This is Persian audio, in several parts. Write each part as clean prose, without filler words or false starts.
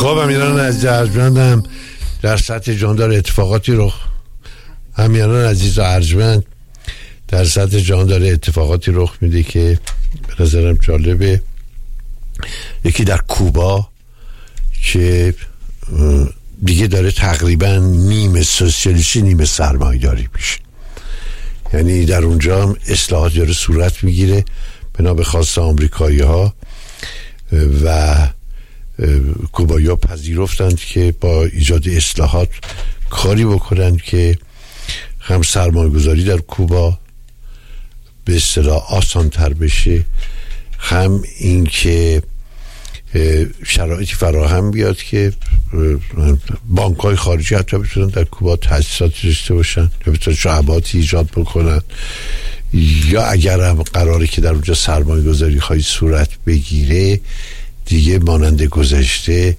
خب امیران عزیز ارجمندم، در سطح جاندار اتفاقاتی رخ امیران عزیز و ارجمند در سطح جاندار اتفاقاتی رخ میده که به نظرم جالبه. یکی در کوبا که دیگه داره تقریبا نیمه سوسیالیستی نیمه سرمایه‌داری میشه، یعنی در اونجا هم اصلاحات داره صورت میگیره بنا به خواست آمریکایی‌ها و کوبایی‌ها پذیرفتند که با ایجاد اصلاحات کاری بکنند که هم سرمایه‌گذاری در کوبا به اصطلاح آسان‌تر بشه، هم این که شرایطی فراهم بیاد که بانک‌های خارجی حتی بتونن در کوبا تأسیساتی داشته باشن یا بتونن شعباتی ایجاد بکنن، یا اگر هم قراره که در اونجا سرمایه‌گذاری خواهی صورت بگیره دیگه مانند گذشته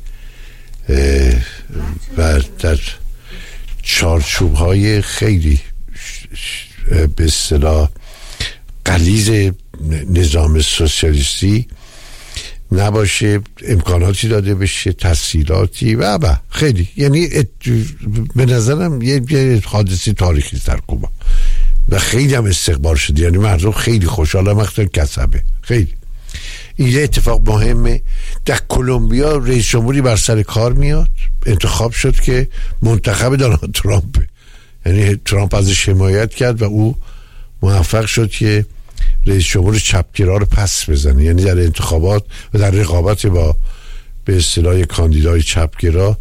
و در چارچوب‌های خیلی به اصطلاح غلیظ نظام سوسیالیستی نباشه، امکاناتی داده بشه، تسهیلاتی و خیلی، یعنی به نظرم یه حادثه تاریخی در کوبا و خیلی هم استقبال شده، یعنی مردم خیلی خوشحالم وقتی کسبه. خیلی این اتفاق مهمه. در کلمبیا رئیس جمهوری بر سر کار میاد، انتخاب شد که منتخب دونالد ترامپ، یعنی ترامپ ازش حمایت کرد و او موفق شد که رئیس جمهور چپگرا رو پس بزنه، یعنی در انتخابات و در رقابت با به اصطلاح کاندیدای چپگرا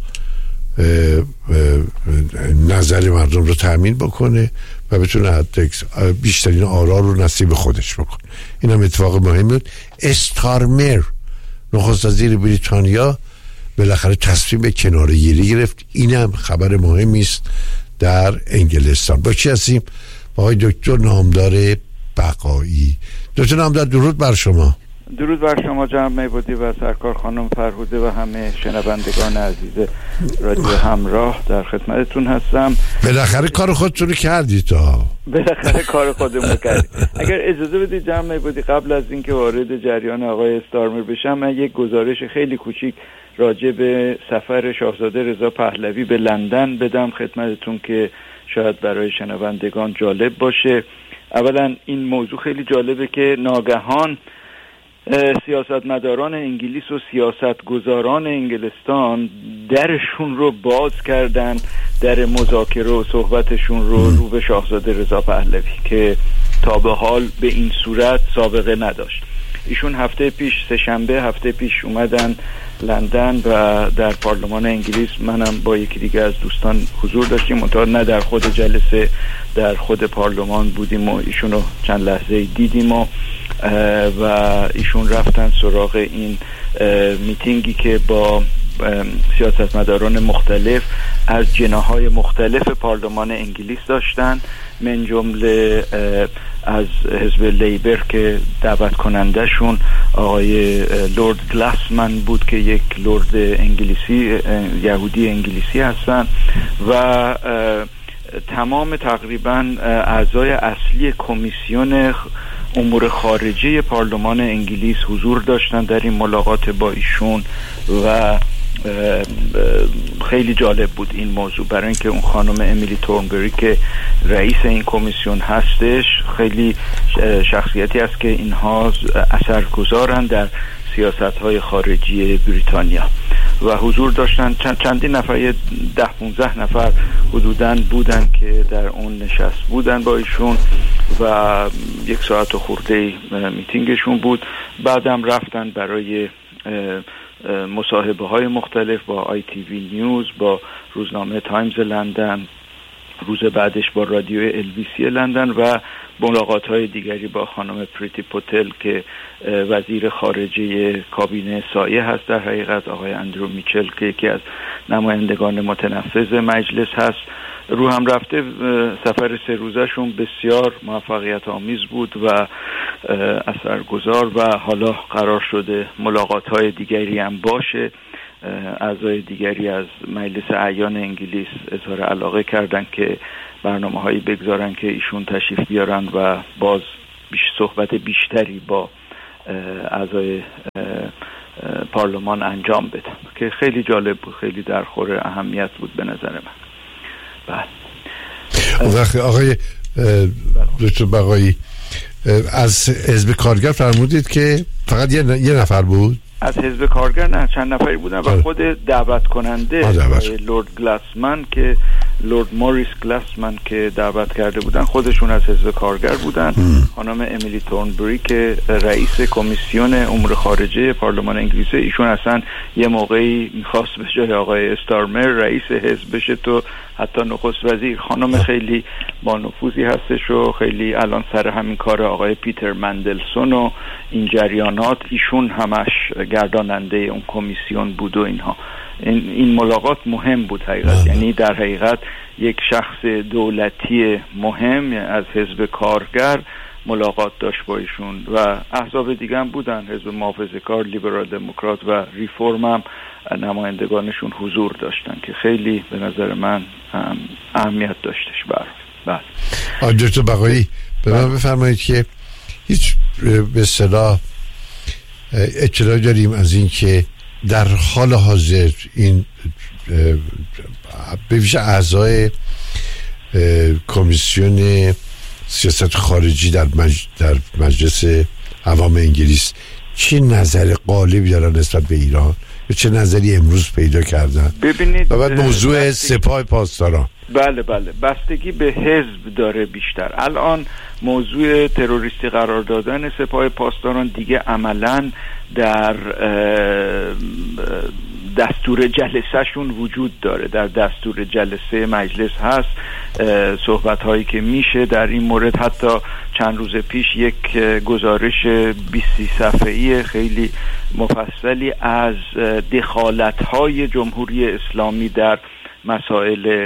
نظر مردم رو تأمین بکنه و بتونه بیشترین آرا رو نصیب خودش بکنه. این هم اتفاق مهم بود. استارمر نخست وزیر بریتانیا بالاخره تصمیم به کناره‌گیری گرفت. این هم خبر مهمی است در انگلستان. با کی هستیم؟ با آقای دکتر نامدار بقایی. دکتر نامدار درود بر شما. درود بر شما جناب میبودی و سرکار خانم فرهوده و همه شنوندگان عزیز رادیو همراه، در خدمتتون هستم. بالاخره کار خودتون رو کردید بالاخره کار خودمون کردیم. اگر اجازه بدید جناب میبودی قبل از اینکه وارد جریان آقای استارمر بشم، من یک گزارش خیلی کوچیک راجع به سفر شاهزاده رضا پهلوی به لندن بدم خدمتتون که شاید برای شنوندگان جالب باشه. اولا این موضوع خیلی جالبه که ناگهان سیاستمداران انگلیس و سیاستگزاران انگلستان درشون رو باز کردن، در مذاکره و صحبتشون رو به شاهزاده رضا پهلوی که تا به حال به این صورت سابقه نداشت. ایشون هفته پیش، سه‌شنبه هفته پیش اومدن لندن و در پارلمان انگلیس منم با یکی دیگه از دوستان حضور داشتیم، منتها نه در خود جلسه، در خود پارلمان بودیم و ایشونو چند لحظه دیدیم و ایشون رفتن سراغ این میتینگی که با سیاستمداران مختلف از جناح‌های مختلف پارلمان انگلیس داشتن، من جمله از حزب لیبر که دعوت کننده شون آقای لورد گلاسمن بود که یک لورد انگلیسی، یهودی انگلیسی هستن، و تمام تقریبا اعضای اصلی کمیسیون امور خارجه پارلمان انگلیس حضور داشتن در این ملاقات با ایشون و خیلی جالب بود این موضوع، برای اینکه اون خانم امیلی تورنبری که رئیس این کمیسیون هستش خیلی شخصیتی است که اینها اثرگذارن در سیاست‌های خارجی بریتانیا و حضور داشتن. چندین نفر، 10-15 نفر حدوداً بودن که در اون نشست بودن با ایشون و 1 ساعت و خورده میتینگشون بود. بعدم رفتن برای مصاحبه های مختلف با ITV نیوز، با روزنامه تایمز لندن، روز بعدش با رادیو LBC لندن و ملاقات های دیگری با خانم پریتی پوتل که وزیر خارجه کابینه سایه هست، در حقیقت آقای اندرو میچل که یکی از نمایندگان متنفذ مجلس هست. رو هم رفته سفر 3 روزشون بسیار موفقیت آمیز بود و اثرگذار و حالا قرار شده ملاقات های دیگری هم باشه. اعضای دیگری از مجلس اعیان انگلیس اظهار علاقه کردن که برنامه‌هایی بگذارن که ایشون تشریف بیارن و باز صحبت بیشتری با اعضای پارلمان انجام بدن که خیلی جالب بود، خیلی در خور اهمیت بود به نظر من. بله. وقتی آقای دکتر بقایی از حزب کارگر فرمودید که فقط یه نفر بود؟ از حزب کارگر نه، چند نفری بودن و خود دعوت کننده لورد گلاسمن که لورد موریس گلاسمن که دعوت کرده بودن خودشون از حزب کارگر بودن. خانم امیلی تورنبری که رئیس کمیسیون امور خارجه پارلمان انگلیسه، ایشون اصلا یه موقعی میخواست به جای آقای استارمر رئیس حزب بشه تو حتی نخست وزیر. خانم خیلی با نفوذی هستش و خیلی الان سر همین کار آقای پیتر مندلسون و این جریانات، ایشون همش گرداننده اون کمیسیون بود و اینها. این ملاقات مهم بود حقیقت، یعنی در حقیقت یک شخص دولتی مهم از حزب کارگر ملاقات داشت با ایشون و احزاب دیگه هم بودن، حزب محافظه‌کار، لیبرال دموکرات و ریفرم هم نمایندگانشون حضور داشتن که خیلی به نظر من اهمیت داشتش. بله. دکتر بقایی به من بفرمایید که هیچ به اصطلاح اطلاع داریم از این که در حال حاضر این به ویژه اعضای کمیسیون سیاست خارجی در مجلس عوام انگلیس چه نظر غالبی دارن نسبت به ایران یا چه نظری امروز پیدا کردن؟ ببینید، و بعد موضوع سپاه پاسداران. بله بستگی به حزب داره بیشتر. الان موضوع تروریستی قرار دادن سپاه پاسداران دیگه عملاً در دستور جلسه شون وجود داره، در دستور جلسه مجلس هست صحبت هایی که میشه در این مورد. حتی چند روز پیش یک گزارش 20 صفحه‌ای خیلی مفصلی از دخالت های جمهوری اسلامی در مسائل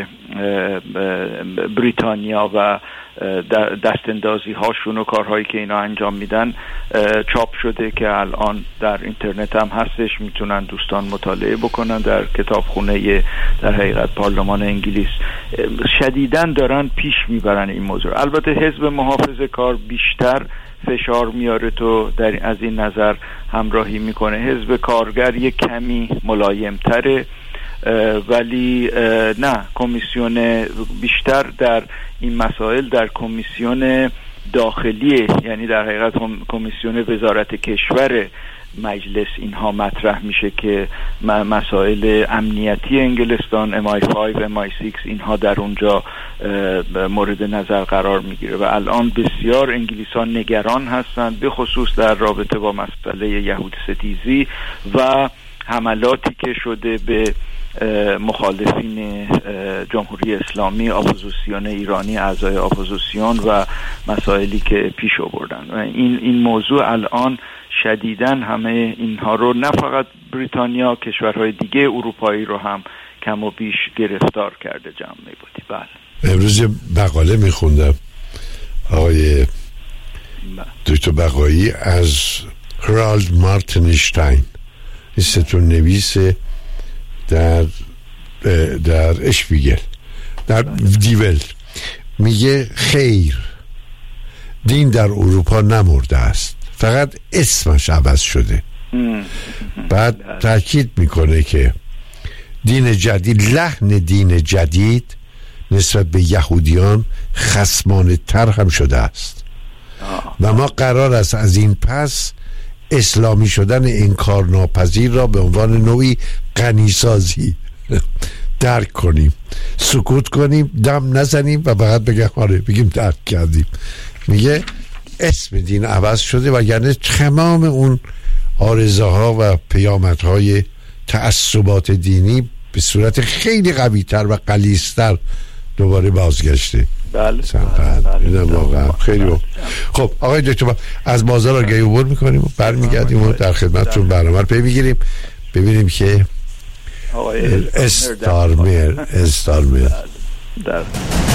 بریتانیا و دستاندازی هاشون و کارهایی که اینا انجام میدن چاپ شده که الان در اینترنت هم هستش، میتونن دوستان مطالعه بکنن در کتابخونه در حقیقت پارلمان انگلیس. شدیداً دارن پیش میبرن این موضوع. البته حزب محافظه‌کار بیشتر فشار میاره تو از این نظر همراهی میکنه. حزب کارگر یک کمی ملایم‌تره، ولی نه، کمیسیون بیشتر در این مسائل در کمیسیون داخلی، یعنی در حقیقت کمیسیون وزارت کشور مجلس اینها مطرح میشه که مسائل امنیتی انگلستان MI5 MI6 اینها در اونجا مورد نظر قرار میگیره و الان بسیار انگلیسان نگران هستند، به خصوص در رابطه با مسئله یهود ستیزی و حملاتی که شده به مخالفین جمهوری اسلامی، اپوزیسیون ایرانی، اعضای اپوزیسیون و مسائلی که پیش آوردن. این موضوع الان شدیداً همه اینها رو، نه فقط بریتانیا، کشورهای دیگه اروپایی رو هم کم و بیش گرفتار کرده جامعه بودی. بله. امروز مقاله میخوندم آقای دکتر بقایی از هرالد مارتنشتاین، این ستون نویس در اشپیگل، در دیول، میگه خیر، دین در اروپا نمرده است، فقط اسمش عوض شده. بعد تاکید میکنه که دین جدید، لحن دین جدید نسبت به یهودیان خصمانه تر هم شده است و ما قرار است از این پس اسلامی شدن انکارناپذیر را به عنوان نوعی غنیسازی درک کنیم، سکوت کنیم، دم نزنیم و فقط بگیم درک کردیم. میگه اسم دین عوض شده و یعنی تمام اون آرزوها و پیامدهای تعصبات دینی به صورت خیلی قوی‌تر و غلیظ‌تر دوباره بازگشته. بله. واقعا خیلی خب. آقای دکتر از بازار آگهی عبور میکنیم و برمیگردیم و در خدمتتون برنامه رو پی میگیریم ببینیم که استارمر